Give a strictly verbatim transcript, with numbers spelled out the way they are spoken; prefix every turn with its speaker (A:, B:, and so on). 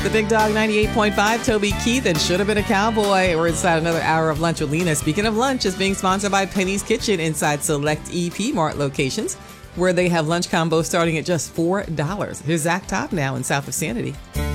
A: The Big Dog ninety-eight point five, Toby Keith, and Should Have Been a Cowboy. We're inside another hour of Lunch with Lena. Speaking of lunch, is being sponsored by Penny's Kitchen inside select E P Mart locations, where they have lunch combos starting at just four dollars. Here's Zach Top now in South of Sanity.